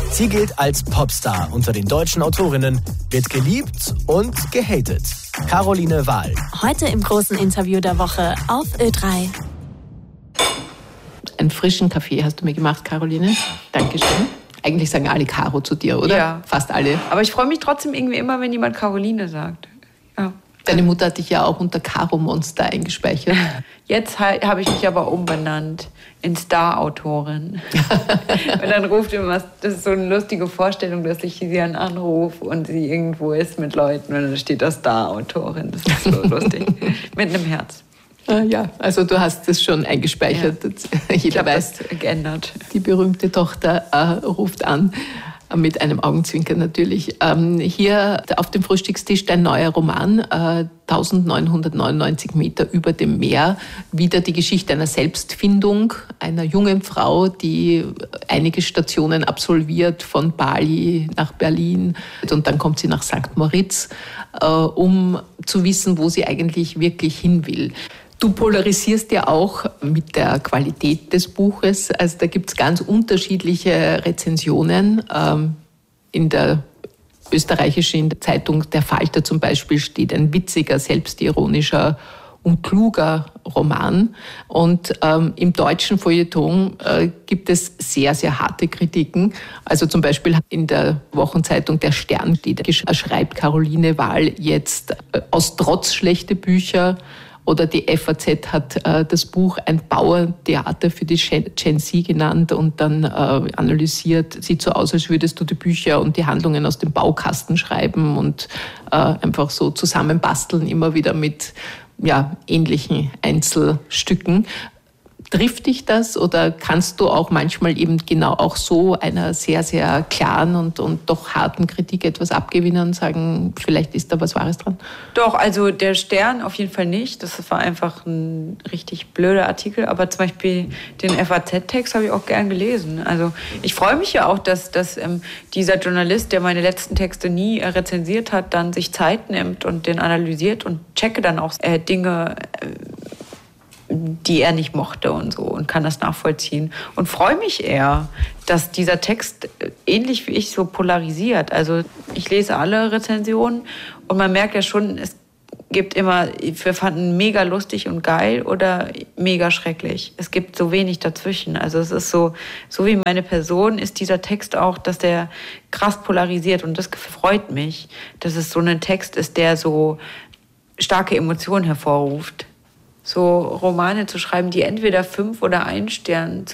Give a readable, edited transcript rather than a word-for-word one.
Sie gilt als Popstar unter den deutschen Autorinnen, wird geliebt und gehatet. Caroline Wahl. Heute im großen Interview der Woche auf Ö3. Einen frischen Kaffee hast du mir gemacht, Caroline. Dankeschön. Eigentlich sagen alle Caro zu dir, oder? Ja. Fast alle. Aber ich freue mich trotzdem irgendwie immer, wenn jemand Caroline sagt. Ja. Deine Mutter hat dich ja auch unter Caro Monster eingespeichert. Jetzt habe ich mich aber umbenannt in Star-Autorin. Und dann ruft immer, das ist so eine lustige Vorstellung, dass ich sie dann anrufe und sie irgendwo ist mit Leuten und dann steht da Star-Autorin. Das ist so lustig. Mit einem Herz. Ja, also du hast es schon eingespeichert. Ja. Jeder weiß, das geändert. Die berühmte Tochter ruft an, mit einem Augenzwinkern natürlich. Hier auf dem Frühstückstisch dein neuer Roman, 1999 Meter über dem Meer. Wieder die Geschichte einer Selbstfindung, einer jungen Frau, die einige Stationen absolviert, von Bali nach Berlin. Und dann kommt sie nach St. Moritz, um zu wissen, wo sie eigentlich wirklich hin will. Du polarisierst ja auch mit der Qualität des Buches. Also da gibt es ganz unterschiedliche Rezensionen. In der österreichischen Zeitung Der Falter zum Beispiel steht ein witziger, selbstironischer und kluger Roman. Und im deutschen Feuilleton gibt es sehr, sehr harte Kritiken. Also zum Beispiel in der Wochenzeitung Der Stern steht, schreibt Caroline Wahl jetzt aus Trotz schlechte Bücher. Oder die FAZ hat das Buch ein Bauerntheater für die Gen Z genannt und dann analysiert, sieht so aus, als würdest du die Bücher und die Handlungen aus dem Baukasten schreiben und einfach so zusammenbasteln, immer wieder mit ähnlichen Einzelstücken. Trifft dich das oder kannst du auch manchmal eben genau auch so einer sehr, sehr klaren und doch harten Kritik etwas abgewinnen und sagen, vielleicht ist da was Wahres dran? Doch, also der Stern auf jeden Fall nicht. Das war einfach ein richtig blöder Artikel. Aber zum Beispiel den FAZ-Text habe ich auch gern gelesen. Also ich freue mich ja auch, dass dieser Journalist, der meine letzten Texte nie rezensiert hat, dann sich Zeit nimmt und den analysiert und checke dann auch Dinge, die er nicht mochte und so und kann das nachvollziehen. Und freue mich eher, dass dieser Text ähnlich wie ich so polarisiert. Also ich lese alle Rezensionen und man merkt ja schon, es gibt immer, wir fanden mega lustig und geil oder mega schrecklich. Es gibt so wenig dazwischen. Also es ist so wie meine Person ist dieser Text auch, dass der krass polarisiert und das freut mich, dass es so ein Text ist, der so starke Emotionen hervorruft. So Romane zu schreiben, die entweder 5 oder 1 Stern